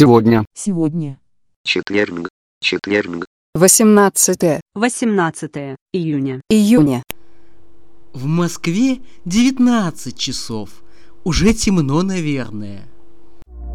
Сегодня. Сегодня. Четверг. 18 июня. июня. В Москве 19 часов. Уже темно, наверное.